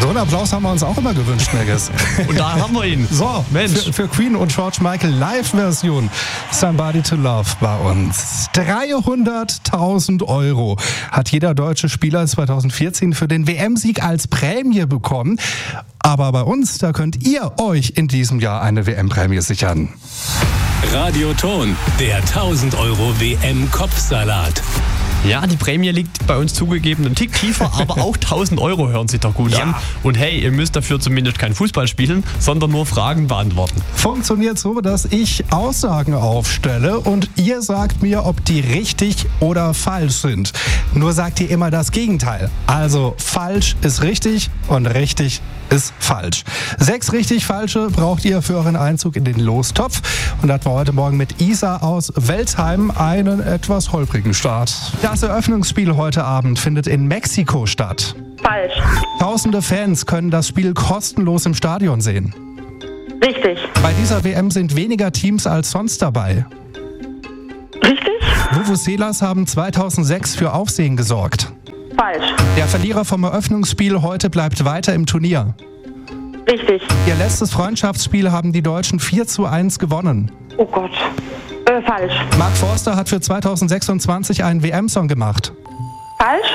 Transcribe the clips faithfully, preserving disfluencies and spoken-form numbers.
So einen Applaus haben wir uns auch immer gewünscht, Megis. Und da haben wir ihn. So, Mensch. Für, für Queen und George Michael Live-Version Somebody to Love bei uns. dreihunderttausend Euro hat jeder deutsche Spieler zweitausendvierzehn für den W M-Sieg als Prämie bekommen. Aber bei uns, da könnt ihr euch in diesem Jahr eine W M-Prämie sichern. Radioton, der tausend Euro W M-Kopfsalat. Ja, die Prämie liegt bei uns zugegeben einen Tick tiefer, aber auch tausend Euro hören sich doch gut Ja. an. Und hey, ihr müsst dafür zumindest kein Fußball spielen, sondern nur Fragen beantworten. Funktioniert so, dass ich Aussagen aufstelle und ihr sagt mir, ob die richtig oder falsch sind. Nur sagt ihr immer das Gegenteil. Also falsch ist richtig und richtig ist falsch. Sechs richtig falsche braucht ihr für euren Einzug in den Lostopf. Und da hatten wir heute Morgen mit Isa aus Weltheim einen etwas holprigen Start. Das Eröffnungsspiel heute Abend findet in Mexiko statt. Falsch. Tausende Fans können das Spiel kostenlos im Stadion sehen. Richtig. Bei dieser W M sind weniger Teams als sonst dabei. Richtig? Vuvuzelas haben zweitausendsechs für Aufsehen gesorgt. Falsch. Der Verlierer vom Eröffnungsspiel heute bleibt weiter im Turnier. Richtig. Ihr letztes Freundschaftsspiel haben die Deutschen vier zu eins gewonnen. Oh Gott. Äh, falsch. Mark Forster hat für zweitausendsechsundzwanzig einen W M-Song gemacht. Falsch?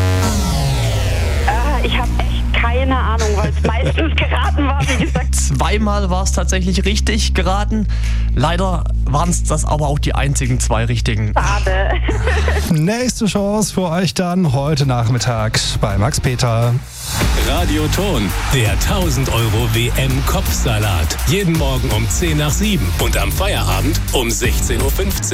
Äh, ich habe echt keine Ahnung, weil es meistens geraten war, wie gesagt. Zweimal war es tatsächlich richtig geraten. Leider waren es das aber auch die einzigen zwei richtigen. Schade. Nächste Chance für euch dann heute Nachmittag bei Max Peter. Radioton, der tausend Euro W M-Kopfsalat. Jeden Morgen um zehn nach sieben und am Feierabend um sechzehn Uhr fünfzehn.